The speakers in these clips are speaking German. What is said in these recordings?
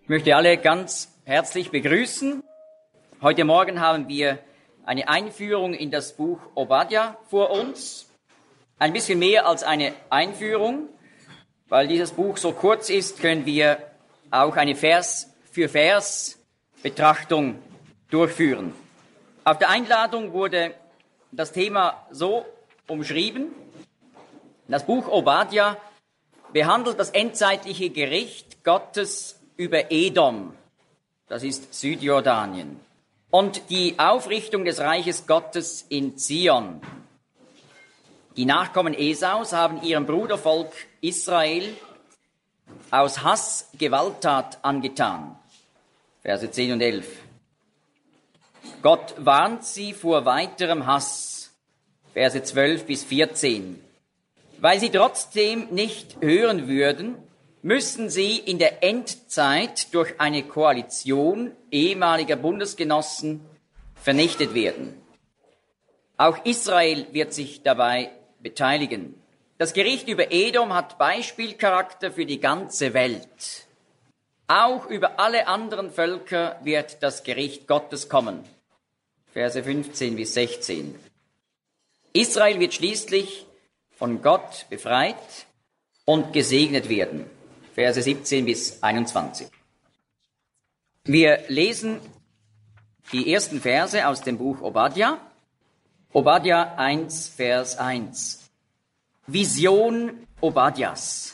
möchte alle ganz herzlich begrüßen. Heute Morgen haben wir eine Einführung in das Buch Obadja vor uns. Ein bisschen mehr als eine Einführung, weil dieses Buch so kurz ist, können wir auch eine Vers-für-Vers-Betrachtung durchführen. Auf der Einladung wurde das Thema so umschrieben: Das Buch Obadja behandelt das endzeitliche Gericht Gottes über Edom, das ist Südjordanien, und die Aufrichtung des Reiches Gottes in Zion. Die Nachkommen Esaus haben ihrem Brudervolk Israel aus Hass Gewalttat angetan. Verse 10 und 11. Gott warnt sie vor weiterem Hass. Verse 12 bis 14. Weil sie trotzdem nicht hören würden, müssten sie in der Endzeit durch eine Koalition ehemaliger Bundesgenossen vernichtet werden. Auch Israel wird sich dabei beteiligen. Das Gericht über Edom hat Beispielcharakter für die ganze Welt. Auch über alle anderen Völker wird das Gericht Gottes kommen. Verse 15 bis 16. Israel wird schließlich von Gott befreit und gesegnet werden. Verse 17 bis 21. Wir lesen die ersten Verse aus dem Buch Obadja. Obadja 1, Vers 1. Vision Obadjas.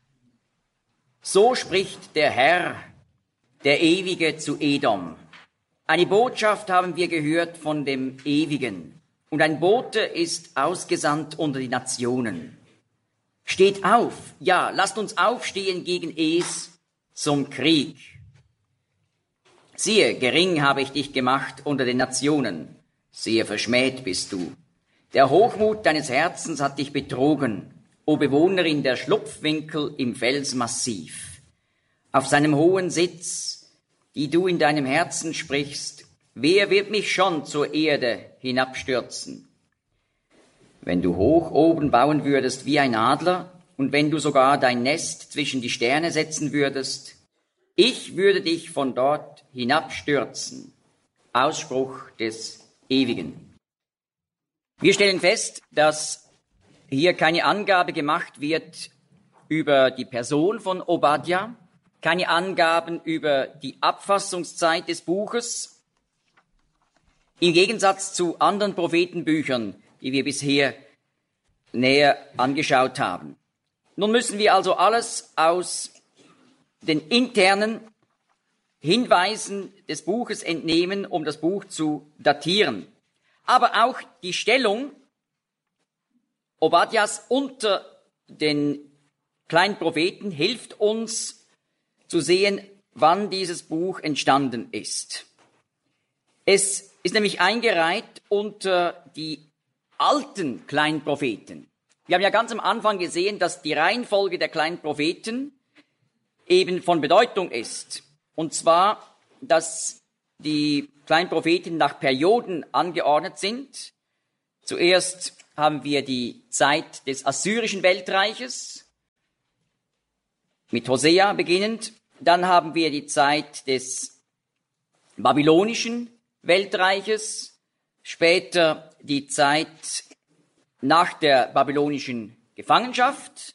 So spricht der Herr, der Ewige, zu Edom. Eine Botschaft haben wir gehört von dem Ewigen, und ein Bote ist ausgesandt unter die Nationen. Steht auf, ja, lasst uns aufstehen gegen Es zum Krieg. Siehe, gering habe ich dich gemacht unter den Nationen, sehr verschmäht bist du. Der Hochmut deines Herzens hat dich betrogen, o Bewohnerin der Schlupfwinkel im Felsmassiv. Auf seinem hohen Sitz, die du in deinem Herzen sprichst, wer wird mich schon zur Erde hinabstürzen? Wenn du hoch oben bauen würdest wie ein Adler und wenn du sogar dein Nest zwischen die Sterne setzen würdest, ich würde dich von dort hinabstürzen. Ausspruch des Ewigen. Wir stellen fest, dass hier keine Angabe gemacht wird über die Person von Obadja, keine Angaben über die Abfassungszeit des Buches, im Gegensatz zu anderen Prophetenbüchern, die wir bisher näher angeschaut haben. Nun müssen wir also alles aus den internen Hinweisen des Buches entnehmen, um das Buch zu datieren. Aber auch die Stellung Obadjas unter den kleinen Propheten hilft uns zu sehen, wann dieses Buch entstanden ist. Es ist nämlich eingereiht unter die alten kleinen Propheten. Wir haben ja ganz am Anfang gesehen, dass die Reihenfolge der kleinen Propheten eben von Bedeutung ist. Und zwar, dass die kleinen Propheten nach Perioden angeordnet sind. Zuerst haben wir die Zeit des assyrischen Weltreiches, mit Hosea beginnend. Dann haben wir die Zeit des babylonischen Weltreiches, später die Zeit nach der babylonischen Gefangenschaft,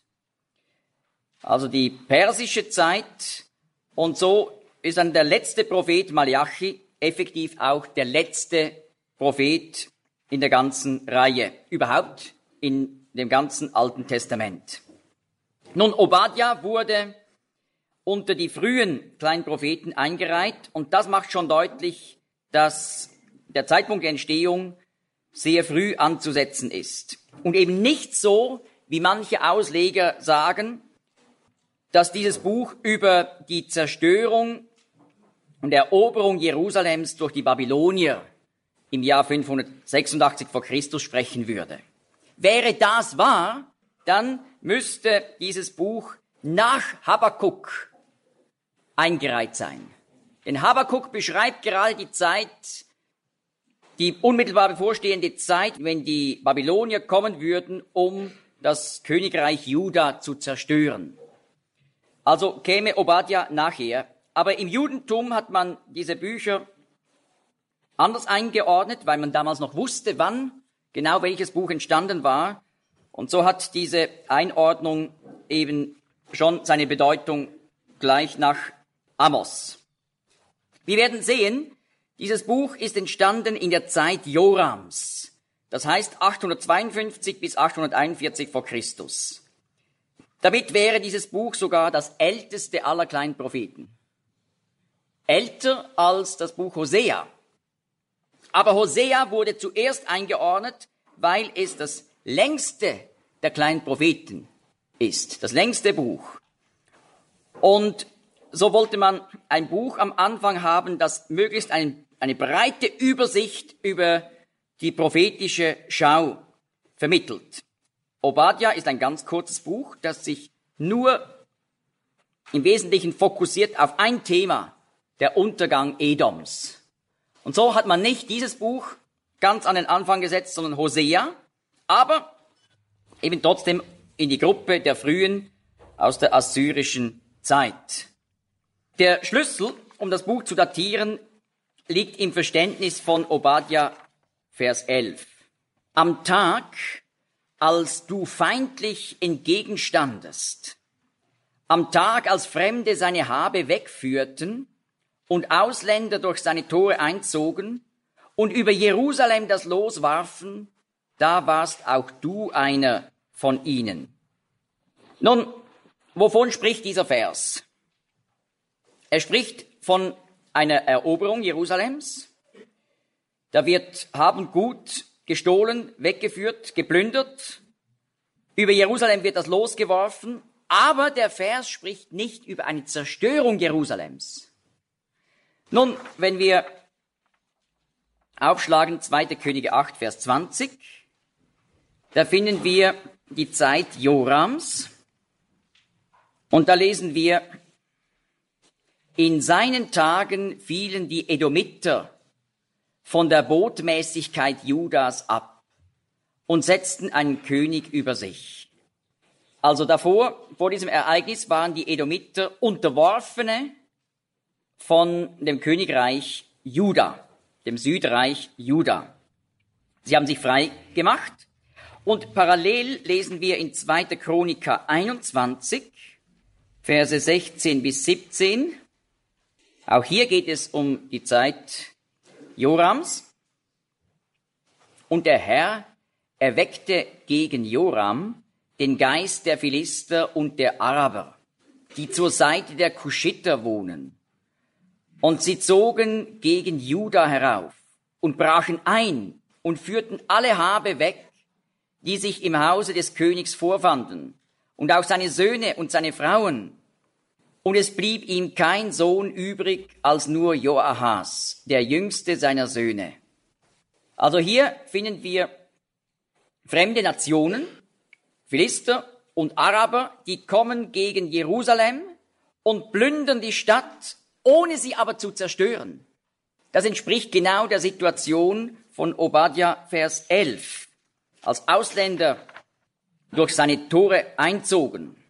also die persische Zeit, und so ist dann der letzte Prophet Malachi effektiv auch der letzte Prophet in der ganzen Reihe, überhaupt in dem ganzen Alten Testament. Nun, Obadja wurde unter die frühen kleinen Propheten eingereiht, und das macht schon deutlich, dass der Zeitpunkt der Entstehung sehr früh anzusetzen ist. Und eben nicht so, wie manche Ausleger sagen, dass dieses Buch über die Zerstörung und Eroberung Jerusalems durch die Babylonier im Jahr 586 vor Christus sprechen würde. Wäre das wahr, dann müsste dieses Buch nach Habakuk eingereiht sein. Denn Habakuk beschreibt gerade die Zeit, die unmittelbar bevorstehende Zeit, wenn die Babylonier kommen würden, um das Königreich Juda zu zerstören. Also käme Obadja nachher. Aber im Judentum hat man diese Bücher anders eingeordnet, weil man damals noch wusste, wann genau welches Buch entstanden war. Und so hat diese Einordnung eben schon seine Bedeutung gleich nach Amos. Wir werden sehen, dieses Buch ist entstanden in der Zeit Jorams. Das heißt 852 bis 841 vor Christus. Damit wäre dieses Buch sogar das älteste aller kleinen Propheten. Älter als das Buch Hosea. Aber Hosea wurde zuerst eingeordnet, weil es das längste der kleinen Propheten ist, das längste Buch. Und so wollte man ein Buch am Anfang haben, das möglichst eine breite Übersicht über die prophetische Schau vermittelt. Obadja ist ein ganz kurzes Buch, das sich nur im Wesentlichen fokussiert auf ein Thema, der Untergang Edoms. Und so hat man nicht dieses Buch ganz an den Anfang gesetzt, sondern Hosea, aber eben trotzdem in die Gruppe der Frühen aus der assyrischen Zeit. Der Schlüssel, um das Buch zu datieren, liegt im Verständnis von Obadja, Vers 11. Am Tag, als du feindlich entgegenstandest, am Tag, als Fremde seine Habe wegführten und Ausländer durch seine Tore einzogen und über Jerusalem das Los warfen, da warst auch du einer von ihnen. Nun, wovon spricht dieser Vers? Er spricht von einer Eroberung Jerusalems. Da wird Hab und Gut gestohlen, weggeführt, geplündert. Über Jerusalem wird das Los geworfen. Aber der Vers spricht nicht über eine Zerstörung Jerusalems. Nun, wenn wir aufschlagen 2. Könige 8, Vers 20, da finden wir die Zeit Jorams. Und da lesen wir, in seinen Tagen fielen die Edomiter von der Botmäßigkeit Judas ab und setzten einen König über sich. Also vor diesem Ereignis waren die Edomiter Unterworfene von dem Königreich Juda, dem Südreich Juda. Sie haben sich frei gemacht und parallel lesen wir in 2. Chroniker 21, Verse 16 bis 17. Auch hier geht es um die Zeit Jorams. Und der Herr erweckte gegen Joram den Geist der Philister und der Araber, die zur Seite der Kuschiter wohnen. Und sie zogen gegen Juda herauf und brachen ein und führten alle Habe weg, die sich im Hause des Königs vorfanden, und auch seine Söhne und seine Frauen. Und es blieb ihm kein Sohn übrig als nur Joahas, der jüngste seiner Söhne. Also hier finden wir fremde Nationen, Philister und Araber, die kommen gegen Jerusalem und plündern die Stadt, ohne sie aber zu zerstören. Das entspricht genau der Situation von Obadja, Vers 11. Als Ausländer durch seine Tore einzogen